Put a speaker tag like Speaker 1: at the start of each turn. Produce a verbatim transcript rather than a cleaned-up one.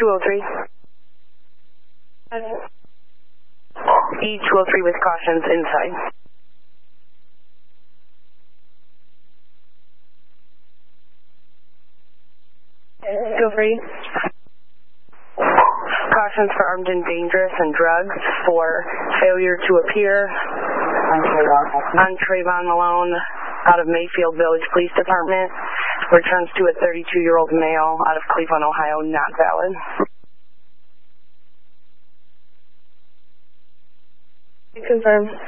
Speaker 1: two oh three. E two oh three with cautions inside. Feel free. Cautions for armed and dangerous and drugs for failure to appear on Trayvon Malone out of Mayfield Village Police Department. Returns to a thirty-two-year-old male out of Cleveland, Ohio, not valid. Confirm.